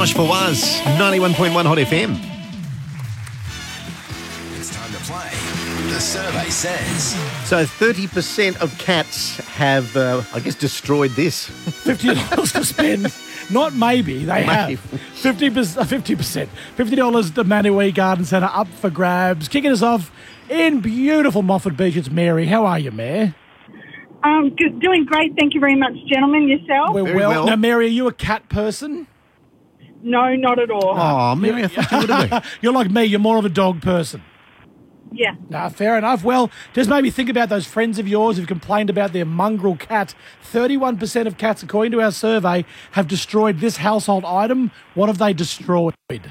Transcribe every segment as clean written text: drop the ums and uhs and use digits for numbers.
Josh Fawaz, 91.1 Hot FM. It's time to play. The survey says. So 30% of cats have, destroyed this. $50 to spend. Not maybe, they have. 50%. $50 to Manawee Garden Centre up for grabs. Kicking us off in beautiful Moffat Beach, it's Mary. How are you, Mare? Good, doing great. Thank you very much, gentlemen. Yourself? We're Very well. Now, Mary, are you a cat person? No, not at all. Oh, Mary, I thought you would have been. You're like me, you're more of a dog person. Yeah. No, fair enough. Well, just maybe think about those friends of yours who've complained about their mongrel cat. 31% of cats, according to our survey, have destroyed this household item. What have they destroyed?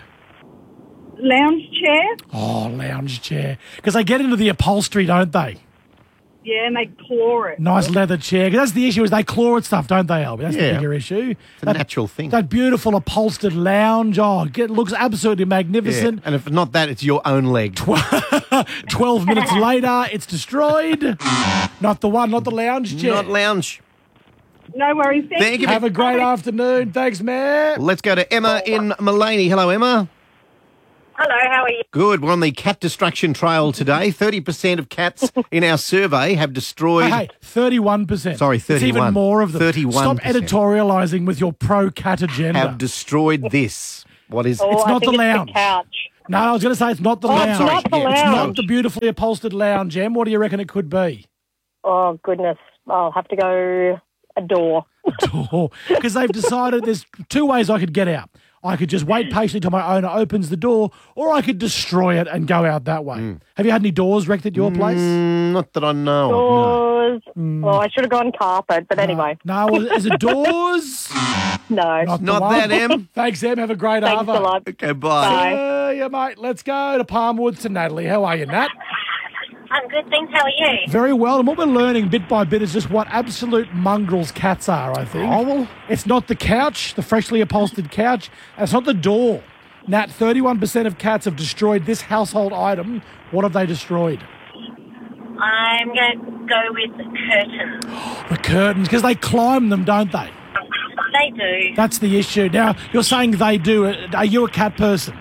Lounge chair? Oh, lounge chair. Because they get into the upholstery, don't they? Yeah, and they claw it. Nice leather chair. 'Cause that's the issue, is they claw at stuff, don't they, Albie? That's the Yeah. bigger issue. It's a natural thing. That beautiful upholstered lounge, it looks absolutely Yeah. magnificent. And if not that, it's your own leg. 12 minutes later, it's destroyed. Not the one, not the lounge chair. Not lounge. No worries. Thank you. Have a great afternoon. Thanks, Matt. Let's go to Emma in Mullaney. Hello, Emma. Hello, how are you? Good. We're on the cat destruction trail today. 30% of cats in our survey have destroyed... Hey, 31%. Sorry, It's even 31. more of them. 31%. Stop editorialising with your pro-cat agenda. have destroyed this. What is... It's not the lounge. couch. No, I was going to say it's not the lounge. sorry. Not the It's not lounge. the beautifully upholstered lounge, Em. What do you reckon it could be? Oh, goodness. I'll have to go a door. Because they've decided there's two ways I could get out. I could just wait patiently till my owner opens the door, or I could destroy it and go out that way. Have you had any doors wrecked at your place? Not that I know. No. Doors. Well, I should have gone carpet, but anyway. No, is it doors? No. the Not one. that, Em. Thanks, Em. Have a great Thanks arvo. a lot. Okay, bye. Yeah, mate. Let's go to Palmwoods to Natalie. How are you, Nat? I'm good, thanks. How are you? Very well. And what we're learning bit by bit is just what absolute mongrels cats are, I think. Oh, well. It's not the couch, the freshly upholstered couch, and it's not the door. Nat, 31% of cats have destroyed this household item. What have they destroyed? I'm going to go with curtains. The curtains, because they climb them, don't they? They do. That's the issue. Now, you're saying they do. Are you a cat person?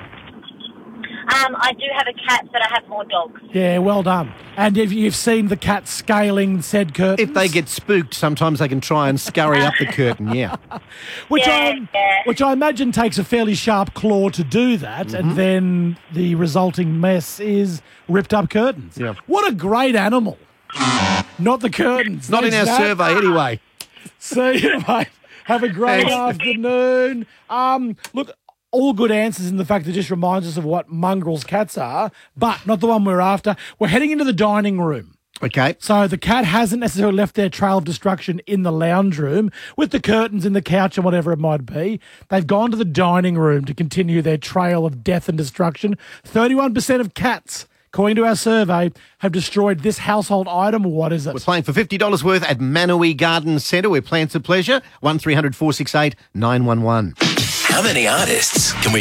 I do have a cat, but I have more dogs. Yeah, well done. And if you've seen the cat scaling said curtains? If they get spooked, sometimes they can try and scurry up the curtain, yeah. Which Yeah. I imagine takes a fairly sharp claw to do that, Mm-hmm. and then the resulting mess is ripped up curtains. Yeah. What a great animal. Not the curtains. Not in our Thanks, Nat. survey anyway. See you, mate. Have a great Thanks. afternoon. Look, all good answers in the fact that it just reminds us of what mongrels cats are, but not the one we're after. We're heading into the dining room. Okay. So the cat hasn't necessarily left their trail of destruction in the lounge room with the curtains and the couch and whatever it might be. They've gone to the dining room to continue their trail of death and destruction. 31% of cats, according to our survey, have destroyed this household item. What is it? We're playing for $50 worth at Manawee Garden Centre. We're Plants of Pleasure, 1300 468 911. How many artists can we